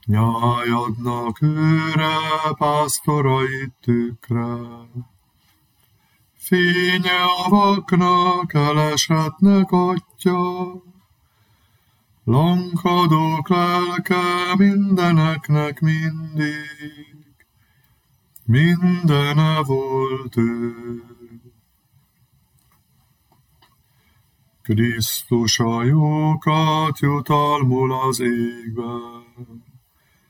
Nyájadnak őre, pásztorait tükre. Fénye a vaknak, elesetnek atya, lankadók lelke mindeneknek mindig, mindene volt ő. Krisztus a jókat jutalmul az égbe,